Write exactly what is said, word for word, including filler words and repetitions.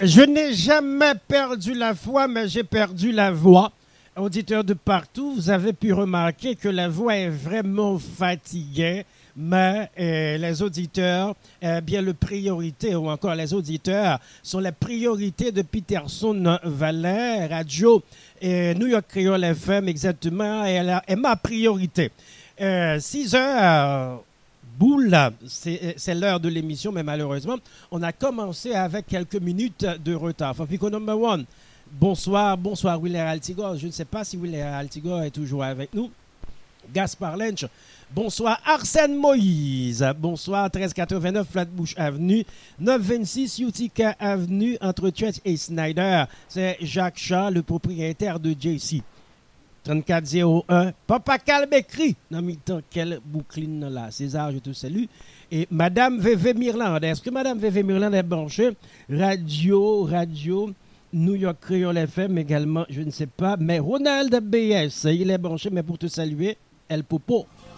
Je n'ai jamais perdu la foi, mais j'ai perdu la voix. Auditeurs de partout, vous avez pu remarquer que la voix est vraiment fatiguée, mais euh, les auditeurs, euh, bien le priorité, ou encore les auditeurs, sont la priorité de Peterson Valais, radio et New York Creole F M exactement, et elle a- est ma priorité. Euh, six heures, boule, c'est c'est l'heure de l'émission, mais malheureusement, on a commencé avec quelques minutes de retard. Fafico number one. Bonsoir, bonsoir Willer Altigor. Je ne sais pas si Willer Altigor est toujours avec nous. Gaspard Lynch. Bonsoir Arsène Moïse. Bonsoir treize quatre-vingt-neuf Flatbush Avenue. neuf vingt-six Utica Avenue entre Church et Snyder. C'est Jacques Chat, le propriétaire de J C. trente-quatre zéro un. Papa Calme écrit. Non, mais tant quelle boucline là. César, je te salue. Et Madame V V Mirland. Est-ce que Madame V V Mirland est branchée? Radio, radio. New York Creole F M également, je ne sais pas. Mais Ronald B S, il est branché, mais pour te saluer, El Popo.